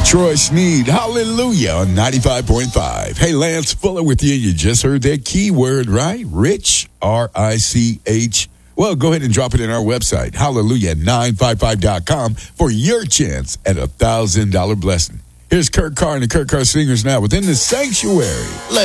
Troy Sneed, hallelujah, on 95.5. Hey, Lance Fuller with you. You just heard that keyword, right? Rich, R-I-C-H. Well, go ahead and drop it in our website, hallelujah955.com, for your chance at $1,000 blessing. Here's Kurt Carr and the Kurt Carr Singers now within the sanctuary.